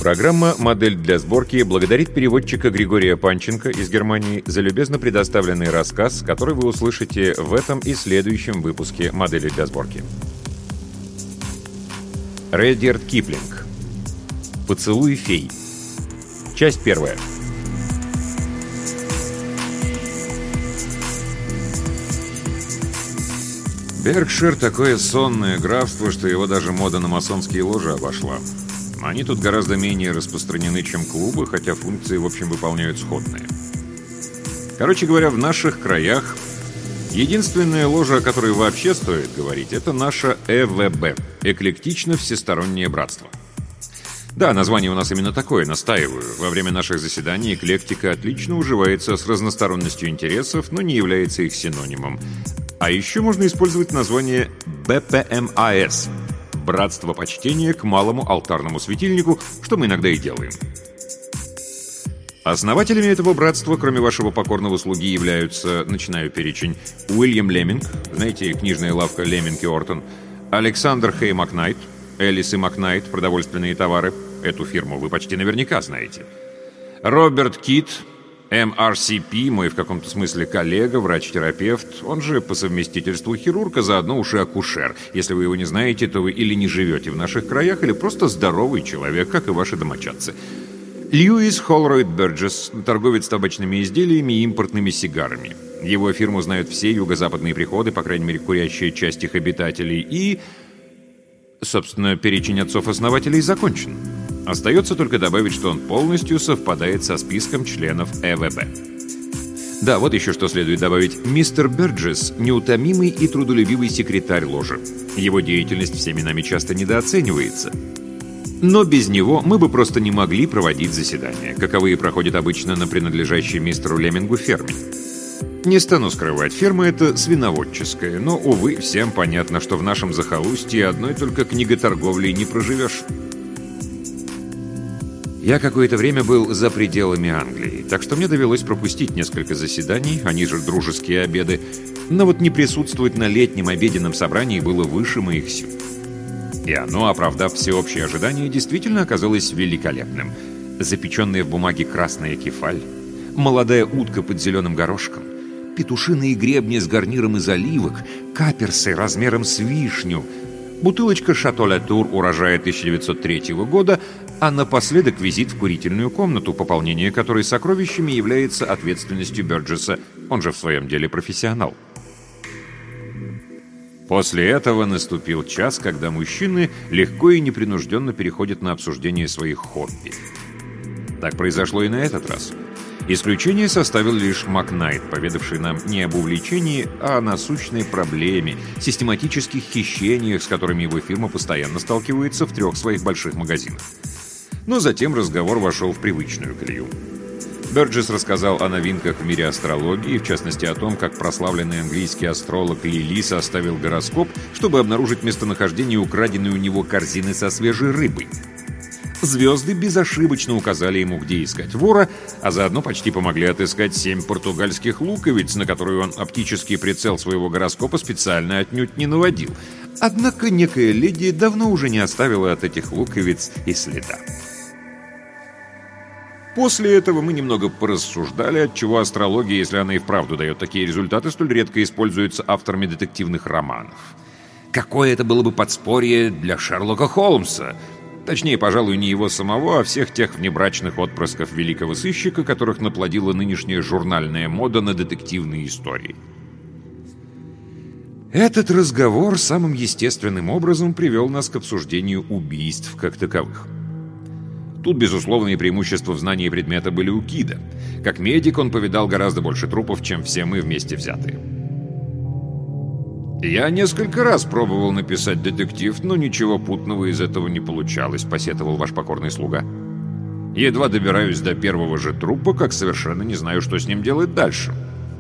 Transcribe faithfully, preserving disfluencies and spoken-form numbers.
Программа «Модель для сборки» благодарит переводчика Григория Панченко из Германии за любезно предоставленный рассказ, который вы услышите в этом и следующем выпуске «Модели для сборки». Редьярд Киплинг. «Поцелуй фей». Часть первая. Беркшир — такое сонное графство, что его даже мода на масонские ложи обошла. Они тут гораздо менее распространены, чем клубы, хотя функции, в общем, выполняют сходные. Короче говоря, в наших краях единственная ложа, о которой вообще стоит говорить, это наша э вэ бэ – Эклектично-всестороннее братство. Да, название у нас именно такое, настаиваю. Во время наших заседаний эклектика отлично уживается с разносторонностью интересов, но не является их синонимом. А еще можно использовать название бэ пэ эм а эс – «Братство почтения к малому алтарному светильнику», что мы иногда и делаем. Основателями этого братства, кроме вашего покорного слуги, являются, начинаю перечень, Уильям Леминг, знаете, книжная лавка Леминг и Ортон, Александр Хей Макнайт, Элис и Макнайт, продовольственные товары, эту фирму вы почти наверняка знаете, Роберт Кит, эм ар си пи, мой в каком-то смысле коллега, врач-терапевт, он же по совместительству хирург, а заодно уж и акушер. Если вы его не знаете, то вы или не живете в наших краях, или просто здоровый человек, как и ваши домочадцы. Льюис Холройд Бёрджесс, торговец табачными изделиями и импортными сигарами. Его фирму знают все юго-западные приходы, по крайней мере, курящая часть их обитателей. И, собственно, перечень отцов-основателей закончен. Остается только добавить, что он полностью совпадает со списком членов э вэ бэ. Да, вот еще что следует добавить. Мистер Бёрджесс – неутомимый и трудолюбивый секретарь ложи. Его деятельность всеми нами часто недооценивается. Но без него мы бы просто не могли проводить заседания, каковые проходят обычно на принадлежащей мистеру Лемингу ферме. Не стану скрывать, ферма эта свиноводческая, но, увы, всем понятно, что в нашем захолустье одной только книготорговлей не проживешь. Я какое-то время был за пределами Англии, так что мне довелось пропустить несколько заседаний, они же дружеские обеды, но вот не присутствовать на летнем обеденном собрании было выше моих сил. И оно, оправдав всеобщие ожидания, действительно оказалось великолепным. Запеченная в бумаге красная кефаль, молодая утка под зеленым горошком, петушиные гребни с гарниром из оливок, каперсы размером с вишню, бутылочка «Шато Латур» урожая тысяча девятьсот третьего года, а напоследок визит в курительную комнату, пополнение которой сокровищами является ответственностью Бёрджесса, он же в своем деле профессионал. После этого наступил час, когда мужчины легко и непринужденно переходят на обсуждение своих хобби. Так произошло и на этот раз. Исключение составил лишь Макнайт, поведавший нам не об увлечении, а о насущной проблеме, систематических хищениях, с которыми его фирма постоянно сталкивается в трех своих больших магазинах. Но затем разговор вошел в привычную колею. Бёрджесс рассказал о новинках в мире астрологии, в частности о том, как прославленный английский астролог Лили составил гороскоп, чтобы обнаружить местонахождение украденной у него корзины со свежей рыбой. Звезды безошибочно указали ему, где искать вора, а заодно почти помогли отыскать семь португальских луковиц, на которые он оптический прицел своего гороскопа специально отнюдь не наводил. Однако некая леди давно уже не оставила от этих луковиц и следа. После этого мы немного порассуждали, отчего астрология, если она и вправду дает такие результаты, столь редко используется авторами детективных романов. Какое это было бы подспорье для Шерлока Холмса? Точнее, пожалуй, не его самого, а всех тех внебрачных отпрысков великого сыщика, которых наплодила нынешняя журнальная мода на детективные истории. Этот разговор самым естественным образом привел нас к обсуждению убийств как таковых. Тут безусловные преимущества в знании предмета были у Кида. Как медик он повидал гораздо больше трупов, чем все мы вместе взятые. «Я несколько раз пробовал написать детектив, но ничего путного из этого не получалось», — посетовал ваш покорный слуга. «Едва добираюсь до первого же трупа, как совершенно не знаю, что с ним делать дальше.